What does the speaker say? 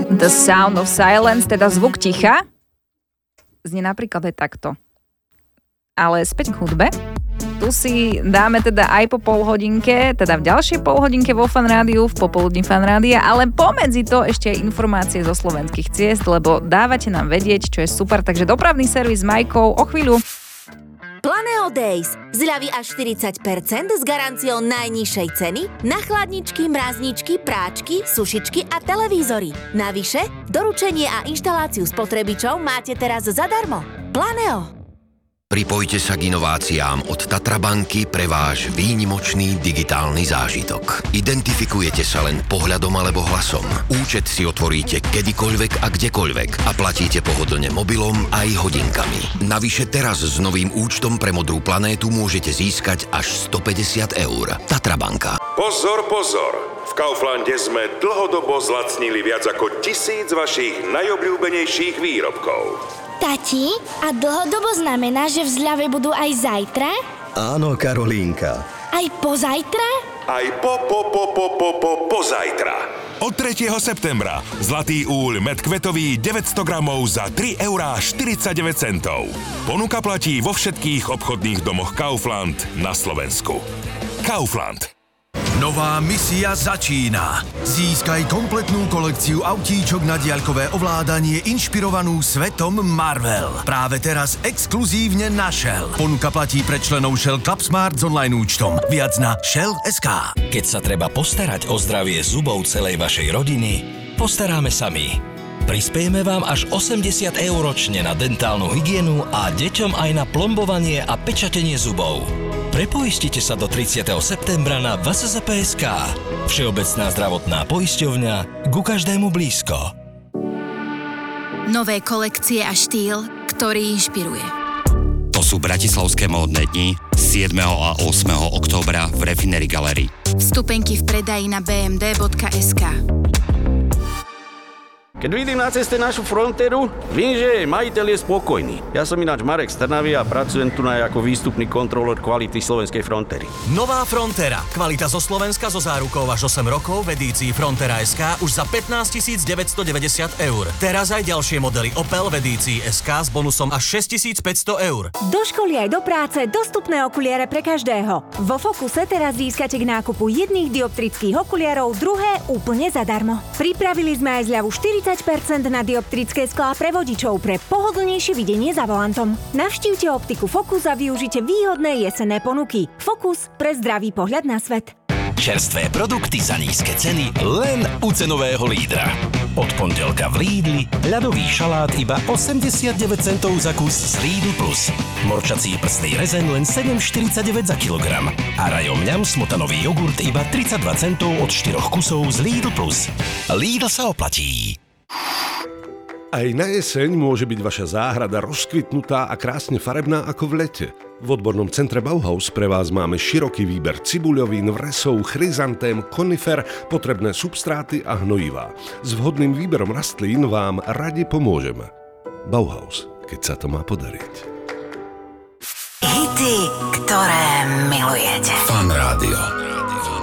The Sound of Silence, teda zvuk ticha, znie napríklad aj takto. Ale späť k hudbe. Tu si dáme teda aj po polhodinke, teda v ďalšej polhodinke vo Fan Rádiu, v popoludní Fan Rádia, ale pomedzi to ešte aj informácie zo slovenských ciest, lebo dávate nám vedieť, čo je super, takže dopravný servis s Majkou o chvíľu. Planeo Days. Zľavy až 40% s garanciou najnižšej ceny na chladničky, mrazničky, práčky, sušičky a televízory. Navyše, doručenie a inštaláciu spotrebičov máte teraz zadarmo. Planeo. Pripojte sa k inováciám od Tatra banky pre váš výnimočný digitálny zážitok. Identifikujete sa len pohľadom alebo hlasom. Účet si otvoríte kedykoľvek a kdekoľvek a platíte pohodlne mobilom aj hodinkami. Navyše teraz s novým účtom pre Modrú planétu môžete získať až 150 eur. Tatra banka. Pozor, pozor! V Kauflande sme dlhodobo zlacnili viac ako 1000 vašich najobľúbenejších výrobkov. Tati, a dlhodobo znamená, že v zľave budú aj zajtra? Áno, Karolínka. Aj pozajtra? Aj pozajtra. Od 3. septembra Zlatý úľ medkvetový 900 gramov za 3,49 €. Ponuka platí vo všetkých obchodných domoch Kaufland na Slovensku. Kaufland. Nová misia začína. Získaj kompletnú kolekciu autíčok na diaľkové ovládanie inšpirovanú svetom Marvel. Práve teraz exkluzívne na Shell. Ponuka platí pre členov Shell Club Smart s online účtom. Viac na Shell.sk. Keď sa treba postarať o zdravie zubov celej vašej rodiny, postaráme sami. Prispiejeme vám až 80 € ročne na dentálnu hygienu a deťom aj na plombovanie a pečatenie zubov. Prepoistite sa do 30. septembra na VSZP.sk. Všeobecná zdravotná poisťovňa ku každému blízko. Nové kolekcie a štýl, ktorý inšpiruje. To sú Bratislavské módne dni 7. a 8. októbra v Refinery Gallery. Vstupenky v predaji na bmd.sk. Keď vidím na ceste našu Fronteru, viem, že majiteľ je spokojný. Ja som ináč Marek z Trnavy a pracujem tu ako výstupný kontrolór kvality slovenskej Frontery. Nová Frontera. Kvalita zo Slovenska so zárukou až 8 rokov v edícii Frontera.sk už za 15 990 €. Teraz aj ďalšie modely Opel v edícii SK s bonusom až 6 500 €. Do školy aj do práce dostupné okuliare pre každého. Vo Fokuse teraz získate k nákupu jedných dioptrických okuliarov druhé úplne zadarmo. Pripravili sme aj zľavu 40% na dioptrické sklá pre vodičov pre pohodlnejšie videnie za volantom. Navštívte optiku Focus a využite výhodné jesenné ponuky. Focus pre zdravý pohľad na svet. Čerstvé produkty za nízke ceny len u cenového lídra. Od pondelka v Lidli ľadový šalát iba 89 centov za kus z Lidl Plus. Morčací prstný rezeň len 7,49 za kilogram. A rajom mňam smotanový jogurt iba 32 centov od 4 kusov z Lidl Plus. Lidl sa oplatí. Aj na jeseň môže byť vaša záhrada rozkvitnutá a krásne farebná ako v lete. V odbornom centre Bauhaus pre vás máme široký výber cibuľovín, vresov, chryzantém, konifer, potrebné substráty a hnojivá. S vhodným výberom rastlín vám radi pomôžeme. Bauhaus, keď sa to má podariť. Hity, ktoré milujete. Fan Rádio.